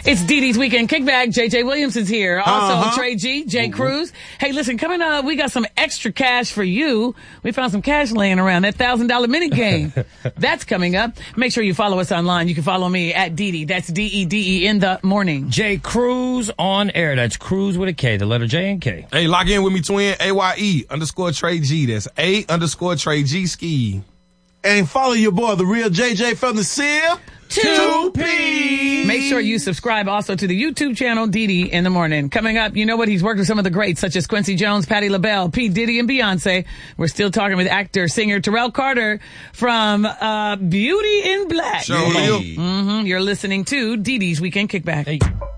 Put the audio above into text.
It's Dee Dee's Weekend Kickback. JJ Williams is here. Also, Trey G, Jay Cruz. Hey, listen, coming up, we got some extra cash for you. We found some cash laying around. That $1,000 minute game. That's coming up. Make sure you follow us online. You can follow me at Dee Dee. That's DEDE in the morning. Jay Cruz on air. That's Cruz with a K, the letter J and K. Hey, lock in with me, twin. AYE_Trey G. That's A_Trey G ski. And follow your boy, the real JJ from the SIP. 2P. Make sure you subscribe also to the YouTube channel, Dee Dee in the morning. Coming up, you know what? He's worked with some of the greats such as Quincy Jones, Patti LaBelle, P. Diddy, and Beyonce. We're still talking with actor, singer Terrell Carter from Beauty in Black. Sure. You're listening to Dee Dee's Weekend Kickback. Hey.